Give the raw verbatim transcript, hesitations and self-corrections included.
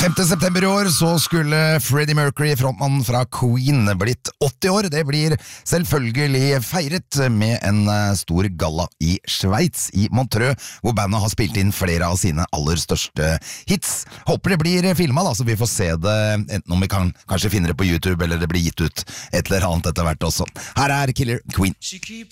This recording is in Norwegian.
femte september i år så skulle Freddie Mercury, frontmannen fra Queen, blitt åtti år. Det blir selvfølgelig feiret med en stor galla i Schweiz, i Montreux, hvor bandet har spilt inn flere av sine aller største hits. Håper det blir filmet da, så vi får se det, enten om vi kan kanskje finne det på YouTube, eller det blir gitt ut et eller annet etter hvert også. Her er Killer Queen.